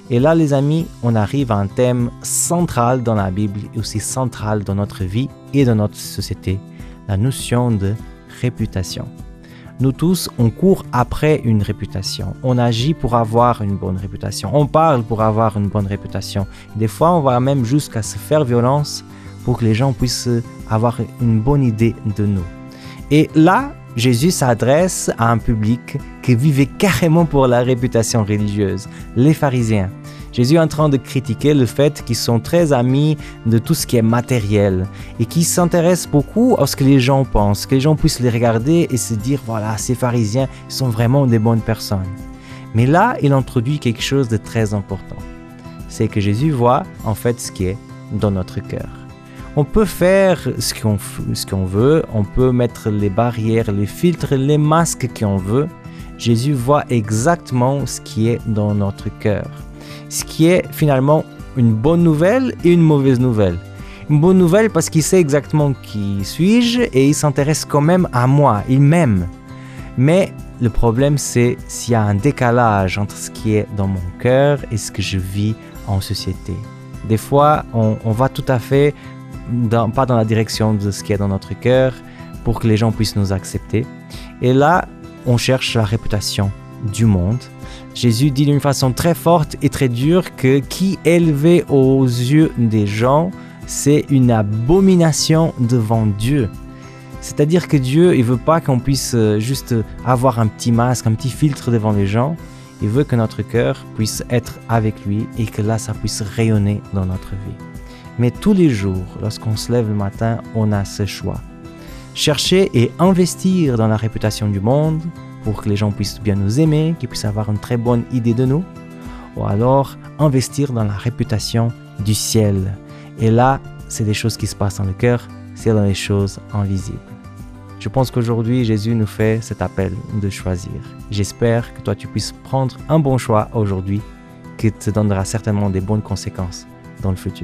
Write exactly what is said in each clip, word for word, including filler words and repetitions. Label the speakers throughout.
Speaker 1: Et là, les amis, on arrive à un thème central dans la Bible et aussi central dans notre vie et dans notre société, la notion de réputation. Nous tous, on court après une réputation. On agit pour avoir une bonne réputation. On parle pour avoir une bonne réputation. Des fois, on va même jusqu'à se faire violence pour que les gens puissent avoir une bonne idée de nous. Et là, Jésus s'adresse à un public qui vivait carrément pour la réputation religieuse, les pharisiens. Jésus est en train de critiquer le fait qu'ils sont très amis de tout ce qui est matériel et qui s'intéressent beaucoup à ce que les gens pensent, que les gens puissent les regarder et se dire « Voilà, ces pharisiens sont vraiment des bonnes personnes ». Mais là, il introduit quelque chose de très important. C'est que Jésus voit en fait ce qui est dans notre cœur. On peut faire ce qu'on, ce qu'on veut, on peut mettre les barrières, les filtres, les masques qu'on veut. Jésus voit exactement ce qui est dans notre cœur. Ce qui est finalement une bonne nouvelle et une mauvaise nouvelle. Une bonne nouvelle parce qu'il sait exactement qui suis-je et il s'intéresse quand même à moi, il m'aime. Mais le problème c'est s'il y a un décalage entre ce qui est dans mon cœur et ce que je vis en société. Des fois, on, on va tout à fait dans, pas dans la direction de ce qui est dans notre cœur pour que les gens puissent nous accepter. Et là, on cherche la réputation du monde. Jésus dit d'une façon très forte et très dure que qui est élevé aux yeux des gens, c'est une abomination devant Dieu. C'est-à-dire que Dieu, il veut pas qu'on puisse juste avoir un petit masque, un petit filtre devant les gens. Il veut que notre cœur puisse être avec lui et que là, ça puisse rayonner dans notre vie. Mais tous les jours, lorsqu'on se lève le matin, on a ce choix. Chercher et investir dans la réputation du monde pour que les gens puissent bien nous aimer, qu'ils puissent avoir une très bonne idée de nous, ou alors investir dans la réputation du ciel. Et là, c'est des choses qui se passent dans le cœur, c'est dans les choses invisibles. Je pense qu'aujourd'hui, Jésus nous fait cet appel de choisir. J'espère que toi, tu puisses prendre un bon choix aujourd'hui qui te donnera certainement des bonnes conséquences dans le futur.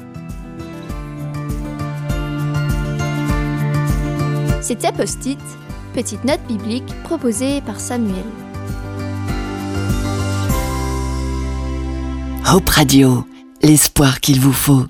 Speaker 2: C'était Post-it, petite note biblique proposée par Samuel.
Speaker 3: Hope Radio, l'espoir qu'il vous faut.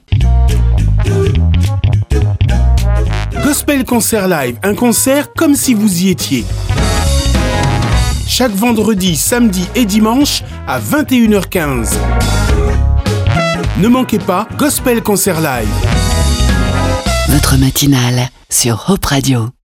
Speaker 4: Gospel Concert Live, un concert comme si vous y étiez. Chaque vendredi, samedi et dimanche à vingt et une heures quinze. Ne manquez pas Gospel Concert Live.
Speaker 3: Votre matinale sur Hope Radio.